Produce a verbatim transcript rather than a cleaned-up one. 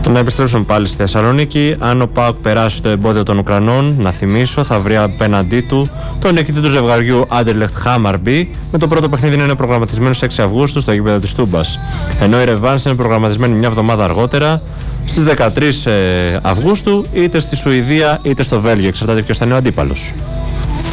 Να επιστρέψουμε πάλι στη Θεσσαλονίκη. Αν ο ΠΑΟΚ περάσει το εμπόδιο των Ουκρανών, να θυμίσω, θα βρει απέναντί του τον νικητή του ζευγαριού Άντερλεχτ Χάμαρμπι, με το πρώτο παιχνίδι να είναι προγραμματισμένο στις έξι Αυγούστου στο γήπεδο της Τούμπας. Ενώ η ρεβάνς είναι προγραμματισμένη μια εβδομάδα αργότερα, στις δεκατρείς Αυγούστου, είτε στη Σουηδία είτε στο Βέλγιο. Εξαρτάται ποιος θα είναι ο αντίπαλος.